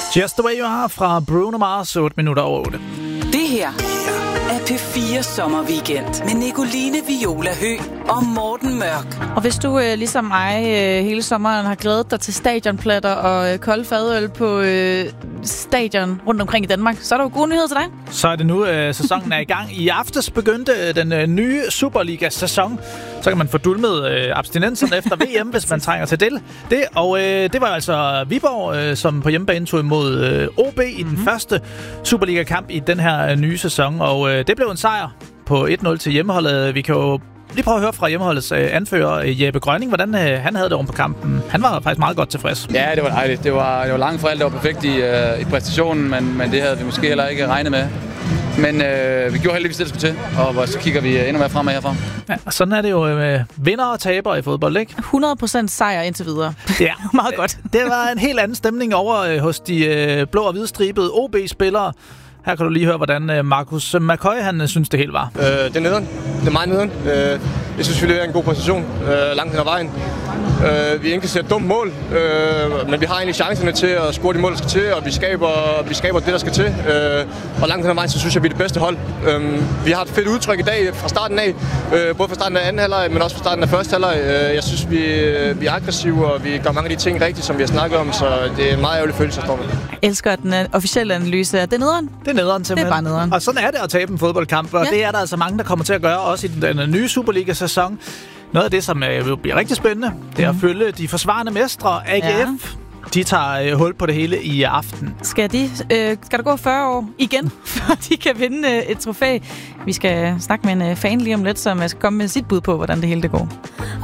Just the way you are fra Bruno Mars, 8 minutter over 8. Det her er P4 Sommerweekend med Nicoline Viola Høgh og Morten Mørk. Og hvis du ligesom mig hele sommeren har glædet dig til stadionplatter og kold fadøl på stadion rundt omkring i Danmark, så er der jo gode nyheder til dig. Så er det nu, sæsonen er i gang. I aftes begyndte den nye Superliga-sæson. Så kan man få dulmet abstinenserne efter VM, hvis man trænger til det. Og det var altså Viborg, som på hjemmebane tog imod OB i den første Superliga-kamp i den her nye sæson. Og det blev en sejr på 1-0 til hjemmeholdet. Vi kan jo lige prøve at høre fra hjemmeholdets anfører Jeppe Grønning, hvordan han havde det rundt på kampen. Han var faktisk meget godt tilfreds. Ja, det var dejligt. Det var langt fra alt, det var perfekt i præstationen, men det havde vi måske heller ikke regnet med. Men vi gjorde heldigvis det, der skulle til, og så kigger vi endnu mere fremad herfra. Ja, og sådan er det jo med vinder og taber i fodbold, ikke? 100% sejr indtil videre. Ja, meget godt. Det var en helt anden stemning over hos de blå og hvidstribede OB-spillere. Her kan du lige høre, hvordan Marcus McCoy, han synes det hele var. Det er nederen. Det er meget nederen. Jeg synes, vi leverer en god præstation langt hen ad vejen. Vi indkasserer et dumt mål, men vi har egentlig chancerne til at score de mål, der skal til, og vi skaber det, der skal til. Og langt hen ad vejen, så synes jeg, vi er det bedste hold. Vi har et fedt udtryk i dag fra starten af, både fra starten af anden halvleg, men også fra starten af første halvleg. Jeg synes, vi er aggressive, og vi gør mange af de ting rigtigt, som vi har snakket om, så det er en meget ærgerlig følelse, jeg står med. Jeg elsker den officielle analyse. Det er nederen. Det er nederen simpelthen. Det er bare nederen. Og sådan er det at tabe en fodboldkamp, og det er der altså mange, der kommer til at gøre, også i den nye Superliga-sæson. Noget af det, som bliver rigtig spændende, det er at følge de forsvarende mestre, AGF. Ja. De tager hul på det hele i aften. Skal der gå 40 år igen, før de kan vinde et trofæ? Vi skal snakke med en fan lige om lidt, som skal komme med sit bud på, hvordan det hele det går.